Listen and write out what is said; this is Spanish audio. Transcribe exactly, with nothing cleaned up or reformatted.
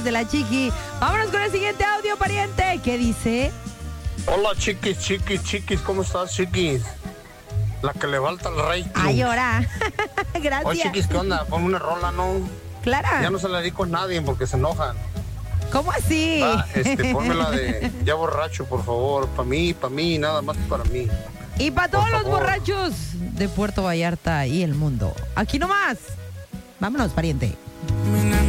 de la Chiqui. Vámonos con el siguiente audio, pariente. ¿Qué dice? Hola, chiquis, chiquis, chiquis. ¿Cómo estás, chiquis? La que le falta el rey. Ay, ahora. Gracias. Oye, chiquis, ¿qué onda? Pon una rola, ¿no? Clara. Ya no se la dedico a nadie porque se enojan. ¿Cómo así? Va, este, ponme la de Ya Borracho, por favor. Para mí, para mí, nada más para mí. Y para todos Por los favor. borrachos de Puerto Vallarta y el mundo. Aquí nomás. Vámonos, pariente. Mi nena